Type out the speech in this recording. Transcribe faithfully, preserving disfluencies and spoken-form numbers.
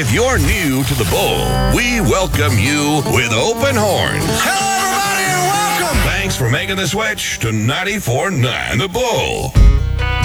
If you're new to the Bull, we welcome you with open horns. Hello, everybody, and welcome. Thanks for making the switch to ninety-four point nine The Bull.